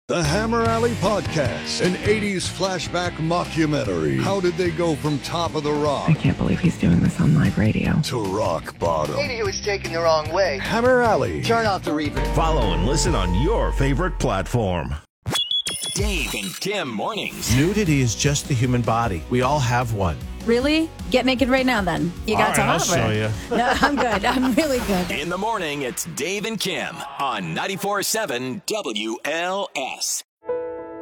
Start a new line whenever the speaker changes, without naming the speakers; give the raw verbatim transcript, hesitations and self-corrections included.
The Hammer Alley Podcast, an eighties flashback mockumentary. How did they go from top of the rock?
I can't believe he's doing this on live radio.
To rock bottom.
Maybe he was taken the wrong way.
Hammer Alley.
Turn off the reverb.
Follow and listen on your favorite platform.
Dave and Kim Mornings.
Nudity is just the human body. We all have one.
Really? Get naked right now, then. You got
All
to
right, I'll
offer.
show you.
No, I'm good. I'm really good.
In the morning, it's Dave and Kim on ninety-four point seven W L S.